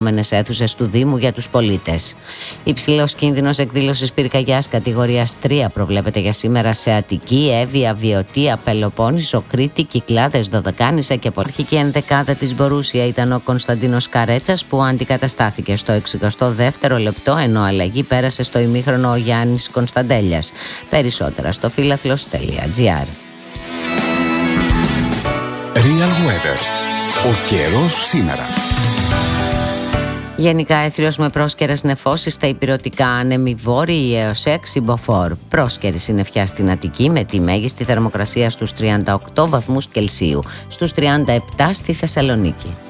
εξαρτώμενες αίθουσες του Δήμου για τους πολίτες. Υψηλός κίνδυνος εκδήλωσης πυρκαγιάς κατηγορίας 3 προβλέπεται για σήμερα σε Αττική, Εύβοια, Βιωτία, Πελοπόννησο, Κρήτη, Κυκλάδες, Δωδεκάνησα και αρχική ενδεκάδα της Μπορούσια ήταν ο Κωνσταντίνος Καρέτσας, που αντικαταστάθηκε στο 62ο λεπτό, ενώ αλλαγή πέρασε στο ημίχρονο ο Γιάννης Κωνσταντέλιας. Περισσότερα στο φίλαθλος.gr. Real Weather. Ο καιρός σήμερα. Γενικά έθριος με πρόσκαιρες νεφώσεις στα ηπειρωτικά, άνεμοι βόρειοι έως 6 μποφόρ. Πρόσκαιρη συννεφιά στην Αττική με τη μέγιστη θερμοκρασία στους 38 βαθμούς Κελσίου, στους 37 στη Θεσσαλονίκη.